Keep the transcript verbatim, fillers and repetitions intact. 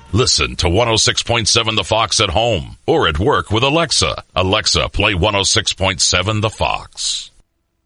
Listen to one oh six point seven The Fox at home or at work with Alexa. Alexa, play one oh six point seven The Fox.